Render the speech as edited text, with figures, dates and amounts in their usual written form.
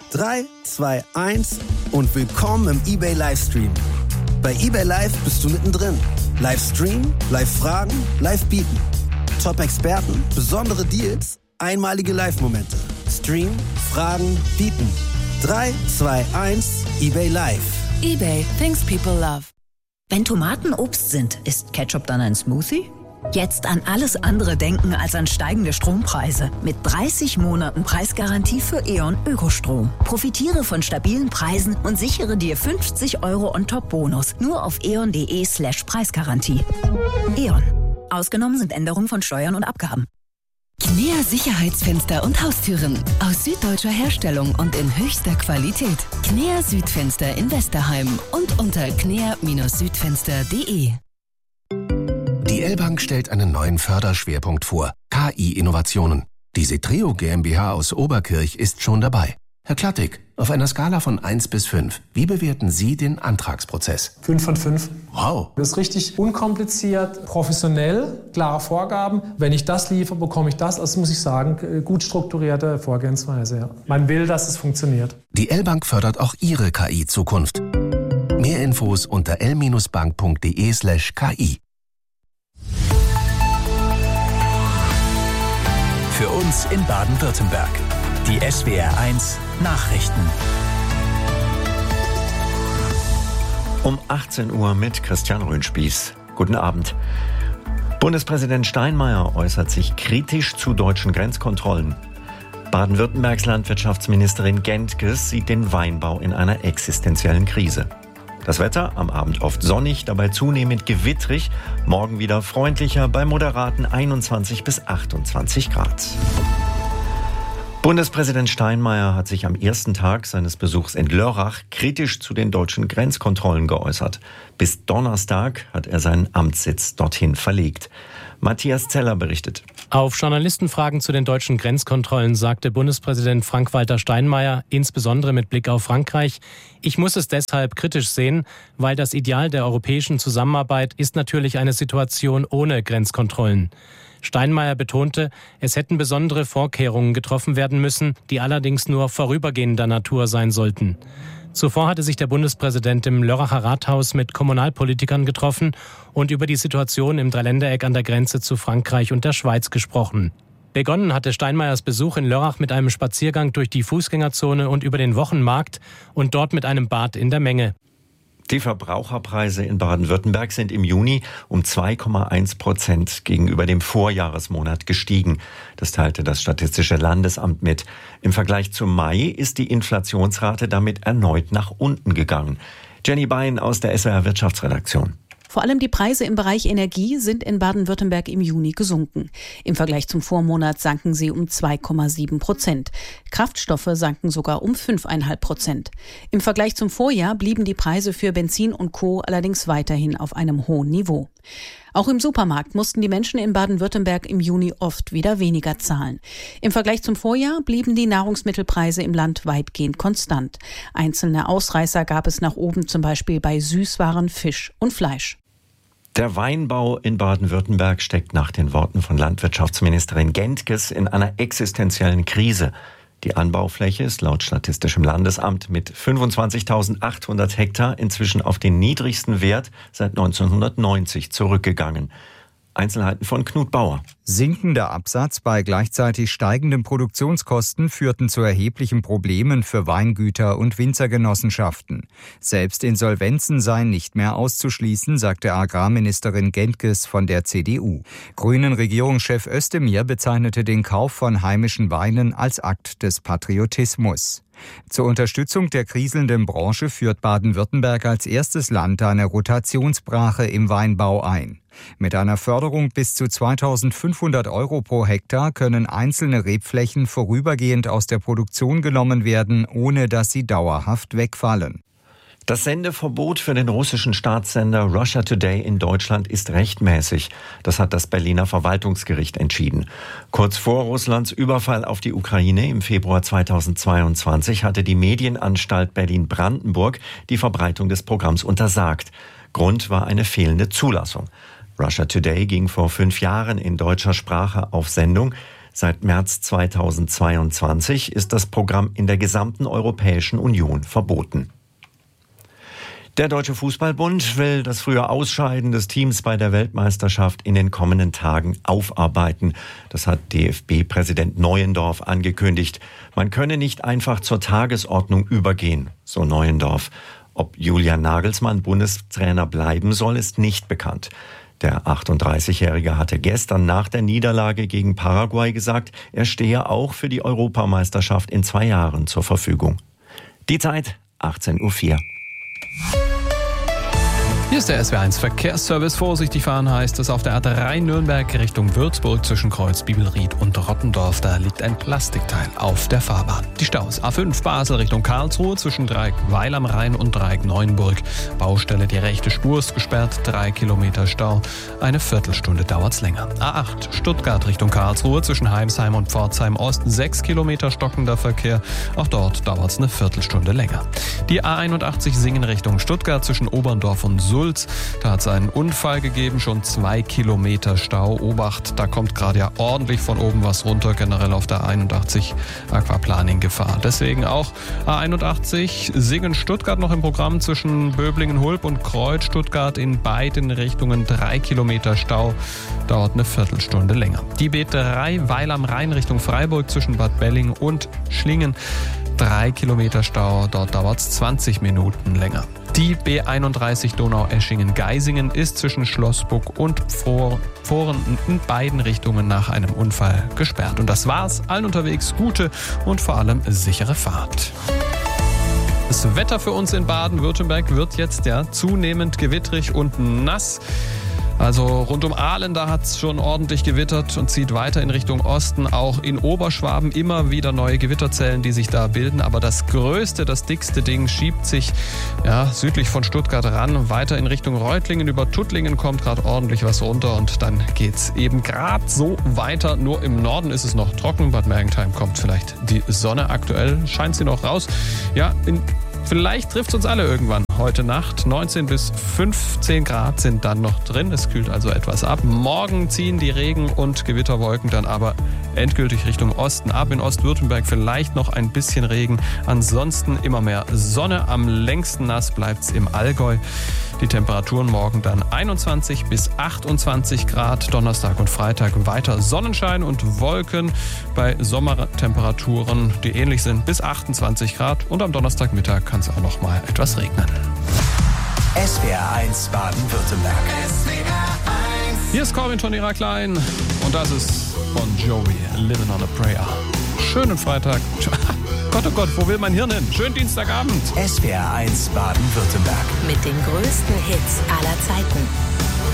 3, 2, 1 und willkommen im eBay Livestream. Bei eBay Live bist du mittendrin. Livestream, Live-Fragen, Live-Bieten. Top-Experten, besondere Deals, einmalige Live-Momente. Stream, Fragen, Bieten. 3, 2, 1, eBay Live. eBay, things people love. Wenn Tomaten Obst sind, ist Ketchup dann ein Smoothie? Jetzt an alles andere denken als an steigende Strompreise. Mit 30 Monaten Preisgarantie für E.ON Ökostrom. Profitiere von stabilen Preisen und sichere dir 50 € on-top-Bonus. Nur auf eon.de/Preisgarantie. E.ON. Ausgenommen sind Änderungen von Steuern und Abgaben. Knea Sicherheitsfenster und Haustüren. Aus süddeutscher Herstellung und in höchster Qualität. Knea Südfenster in Westerheim und unter knea-südfenster.de. Die L-Bank stellt einen neuen Förderschwerpunkt vor: KI-Innovationen. Die Setreo GmbH aus Oberkirch ist schon dabei. Herr Klattig, auf einer Skala von 1 bis 5, wie bewerten Sie den Antragsprozess? 5 von 5. Wow. Das ist richtig unkompliziert, professionell, klare Vorgaben. Wenn ich das liefere, bekomme ich das. Also muss ich sagen, gut strukturierte Vorgehensweise. Ja. Man will, dass es funktioniert. Die L-Bank fördert auch Ihre KI-Zukunft. Mehr Infos unter l-bank.de/KI. Für uns in Baden-Württemberg. Die SWR1 Nachrichten. Um 18 Uhr mit Christian Röhnspieß. Guten Abend. Bundespräsident Steinmeier äußert sich kritisch zu deutschen Grenzkontrollen. Baden-Württembergs Landwirtschaftsministerin Gentges sieht den Weinbau in einer existenziellen Krise. Das Wetter am Abend oft sonnig, dabei zunehmend gewittrig. Morgen wieder freundlicher bei moderaten 21 bis 28 Grad. Bundespräsident Steinmeier hat sich am ersten Tag seines Besuchs in Lörrach kritisch zu den deutschen Grenzkontrollen geäußert. Bis Donnerstag hat er seinen Amtssitz dorthin verlegt. Matthias Zeller berichtet. Auf Journalistenfragen zu den deutschen Grenzkontrollen sagte Bundespräsident Frank-Walter Steinmeier, insbesondere mit Blick auf Frankreich: Ich muss es deshalb kritisch sehen, weil das Ideal der europäischen Zusammenarbeit ist natürlich eine Situation ohne Grenzkontrollen. Steinmeier betonte, es hätten besondere Vorkehrungen getroffen werden müssen, die allerdings nur vorübergehender Natur sein sollten. Zuvor hatte sich der Bundespräsident im Lörracher Rathaus mit Kommunalpolitikern getroffen und über die Situation im Dreiländereck an der Grenze zu Frankreich und der Schweiz gesprochen. Begonnen hatte Steinmeiers Besuch in Lörrach mit einem Spaziergang durch die Fußgängerzone und über den Wochenmarkt und dort mit einem Bad in der Menge. Die Verbraucherpreise in Baden-Württemberg sind im Juni um 2,1% gegenüber dem Vorjahresmonat gestiegen. Das teilte das Statistische Landesamt mit. Im Vergleich zum Mai ist die Inflationsrate damit erneut nach unten gegangen. Jenny Bein aus der SWR Wirtschaftsredaktion. Vor allem die Preise im Bereich Energie sind in Baden-Württemberg im Juni gesunken. Im Vergleich zum Vormonat sanken sie um 2,7%. Kraftstoffe sanken sogar um 5,5%. Im Vergleich zum Vorjahr blieben die Preise für Benzin und Co. allerdings weiterhin auf einem hohen Niveau. Auch im Supermarkt mussten die Menschen in Baden-Württemberg im Juni oft wieder weniger zahlen. Im Vergleich zum Vorjahr blieben die Nahrungsmittelpreise im Land weitgehend konstant. Einzelne Ausreißer gab es nach oben, zum Beispiel bei Süßwaren, Fisch und Fleisch. Der Weinbau in Baden-Württemberg steckt nach den Worten von Landwirtschaftsministerin Gentges in einer existenziellen Krise. Die Anbaufläche ist laut Statistischem Landesamt mit 25.800 Hektar inzwischen auf den niedrigsten Wert seit 1990 zurückgegangen. Einzelheiten von Knut Bauer. Sinkender Absatz bei gleichzeitig steigenden Produktionskosten führten zu erheblichen Problemen für Weingüter und Winzergenossenschaften. Selbst Insolvenzen seien nicht mehr auszuschließen, sagte Agrarministerin Gentges von der CDU. Grünen Regierungschef Özdemir bezeichnete den Kauf von heimischen Weinen als Akt des Patriotismus. Zur Unterstützung der kriselnden Branche führt Baden-Württemberg als erstes Land eine Rotationsbrache im Weinbau ein. Mit einer Förderung bis zu 2.500 € pro Hektar können einzelne Rebflächen vorübergehend aus der Produktion genommen werden, ohne dass sie dauerhaft wegfallen. Das Sendeverbot für den russischen Staatssender Russia Today in Deutschland ist rechtmäßig. Das hat das Berliner Verwaltungsgericht entschieden. Kurz vor Russlands Überfall auf die Ukraine im Februar 2022 hatte die Medienanstalt Berlin-Brandenburg die Verbreitung des Programms untersagt. Grund war eine fehlende Zulassung. Russia Today ging vor 5 Jahren in deutscher Sprache auf Sendung. Seit März 2022 ist das Programm in der gesamten Europäischen Union verboten. Der Deutsche Fußballbund will das frühe Ausscheiden des Teams bei der Weltmeisterschaft in den kommenden Tagen aufarbeiten. Das hat DFB-Präsident Neuendorf angekündigt. Man könne nicht einfach zur Tagesordnung übergehen, so Neuendorf. Ob Julian Nagelsmann Bundestrainer bleiben soll, ist nicht bekannt. Der 38-Jährige hatte gestern nach der Niederlage gegen Paraguay gesagt, er stehe auch für die Europameisterschaft in 2 Jahren zur Verfügung. Die Zeit 18:04 Uhr. Hier ist der SW1 Verkehrsservice. Vorsichtig fahren heißt es auf der A3 Nürnberg Richtung Würzburg zwischen Kreuz Bibelried und Rottendorf. Da liegt ein Plastikteil auf der Fahrbahn. Die Staus A5 Basel Richtung Karlsruhe zwischen Dreieck Weil am Rhein und Dreieck Neuenburg. Baustelle, die rechte Spur ist gesperrt, 3 Kilometer Stau. Eine Viertelstunde dauert's länger. A8 Stuttgart Richtung Karlsruhe zwischen Heimsheim und Pforzheim Ost. 6 Kilometer stockender Verkehr. Auch dort dauert's eine Viertelstunde länger. Die A81 Singen Richtung Stuttgart zwischen Oberndorf und Sulz. Da hat es einen Unfall gegeben, schon 2 Kilometer Stau. Obacht, da kommt gerade ja ordentlich von oben was runter, generell auf der 81 Aquaplaning-Gefahr. Deswegen auch A81 Singen-Stuttgart noch im Programm zwischen Böblingen-Hulb und Kreuz-Stuttgart in beiden Richtungen 3 Kilometer Stau. Dauert eine Viertelstunde länger. Die B3 Weil am Rhein Richtung Freiburg zwischen Bad Belling und Schlingen. 3 Kilometer Stau, dort dauert es 20 Minuten länger. Die B31 Donau-Eschingen-Geisingen ist zwischen Schlossburg und Pfohren in beiden Richtungen nach einem Unfall gesperrt. Und das war's. Allen unterwegs gute und vor allem sichere Fahrt. Das Wetter für uns in Baden-Württemberg wird jetzt zunehmend gewittrig und nass. Also rund um Aalen, da hat es schon ordentlich gewittert und zieht weiter in Richtung Osten. Auch in Oberschwaben immer wieder neue Gewitterzellen, die sich da bilden. Aber das größte, das dickste Ding schiebt sich südlich von Stuttgart ran. Weiter in Richtung Reutlingen. Über Tuttlingen kommt gerade ordentlich was runter. Und dann geht's eben gerade so weiter. Nur im Norden ist es noch trocken. Bad Mergentheim kommt vielleicht die Sonne. Aktuell scheint sie noch raus. Vielleicht trifft es uns alle irgendwann. Heute Nacht 19 bis 15 Grad sind dann noch drin. Es kühlt also etwas ab. Morgen ziehen die Regen- und Gewitterwolken dann aber endgültig Richtung Osten ab. In Ostwürttemberg vielleicht noch ein bisschen Regen. Ansonsten immer mehr Sonne. Am längsten nass bleibt es im Allgäu. Die Temperaturen morgen dann 21 bis 28 Grad. Donnerstag und Freitag weiter Sonnenschein und Wolken bei Sommertemperaturen, die ähnlich sind, bis 28 Grad. Und am Donnerstagmittag kann es auch noch mal etwas regnen. SWR1 Baden-Württemberg. Hier ist Corbin von Ira Klein und das ist Bon Jovi, Living on a Prayer. Schönen Freitag. Gott, oh Gott, wo will mein Hirn hin? Schönen Dienstagabend. SWR1 Baden-Württemberg. Mit den größten Hits aller Zeiten.